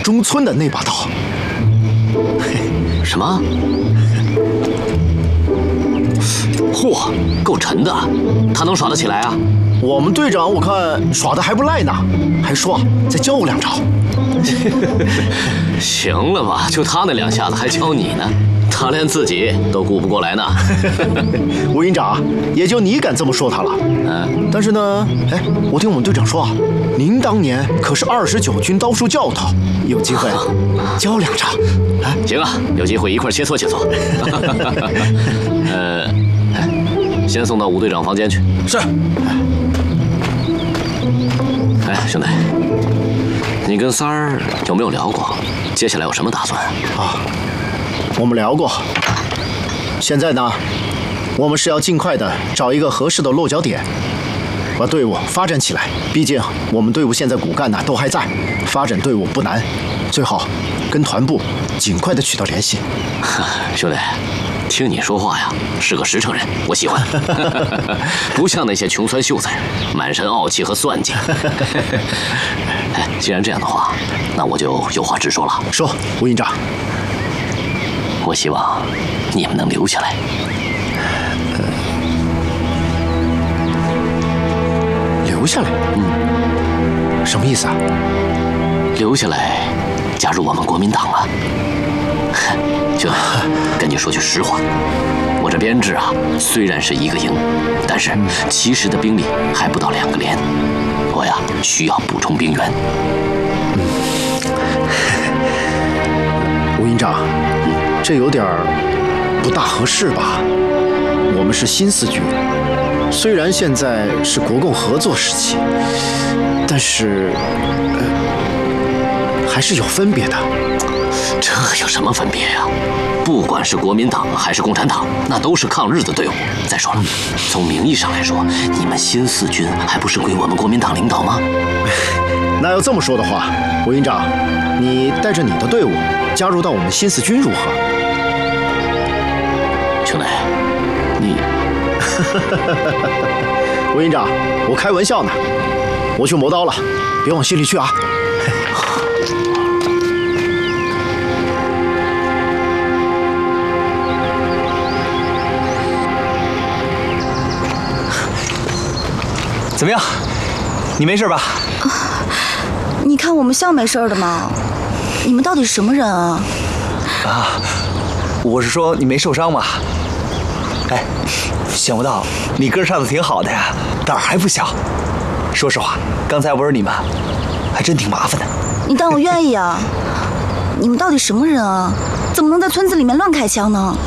中村的那把刀。 什么？嚯，够沉的，他能耍得起来啊？ 我们队长我看耍得还不赖呢，还说再教我2招。 行了吧，就他那2下子还教你呢，他连自己都顾不过来呢。 吴营长，也就你敢这么说他了。但是呢，哎，我听我们队长说啊，您当年可是29军刀术教头，有机会教2招。 行啊，有机会一块切磋切磋。先送到武队长房间去。 是。 哎，兄弟，你跟三儿有没有聊过，接下来有什么打算啊？我们聊过。现在呢，我们是要尽快的找一个合适的落脚点，把队伍发展起来。毕竟我们队伍现在骨干呢都还在，发展队伍不难，最好跟团部尽快的取得联系。 兄弟，听你说话呀，是个实诚人，我喜欢。不像那些穷酸秀才，满身傲气和算计。哎，既然这样的话，那我就有话直说了。 说，吴营长。 我希望你们能留下来。 留下来？什么意思啊？ 留下来，加入我们国民党啊！兄弟，跟你说句实话，我这编制啊，虽然是1个营，但是其实的兵力还不到2个连，我呀需要补充兵员。 吴营长，这有点不大合适吧？我们是新4军，虽然现在是国共合作时期，但是还是有分别的。 这有什么分别呀？不管是国民党还是共产党，那都是抗日的队伍。再说了，从名义上来说，你们新4军还不是归我们国民党领导吗？ 那要这么说的话，吴营长，你带着你的队伍加入到我们新4军如何？ 兄弟，你…… 吴营长，我开玩笑呢，我去磨刀了，别往心里去啊。 怎么样？你没事吧？ 你看我们像没事的吗？你们到底是什么人啊？ 啊，我是说你没受伤吗？哎，想不到你歌唱的挺好的呀，胆儿还不小。说实话，刚才玩你们还真挺麻烦的。 你当我愿意啊？你们到底什么人啊？怎么能在村子里面乱开枪呢？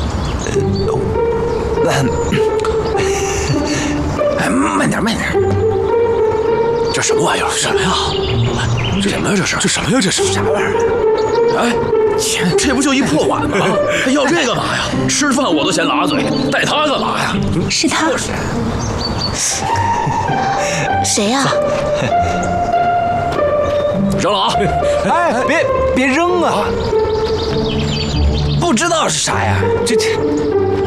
慢点，这什么玩意儿？什么呀？这什么呀？这是？这什么呀？这是啥玩意儿？哎，这不就一破碗吗？要这干嘛呀？吃饭我都嫌拉嘴，带他干嘛呀？ 是他。谁呀？ 扔了啊！ 哎，别扔啊！ 不知道是啥呀？这